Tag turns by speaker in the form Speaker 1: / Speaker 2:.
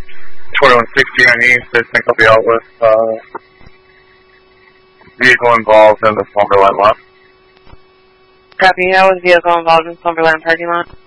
Speaker 1: 2160 on East, I think I'll be out with vehicle involved in the Slumberland lot.
Speaker 2: Copy, how was vehicle involved in Slumberland parking lot?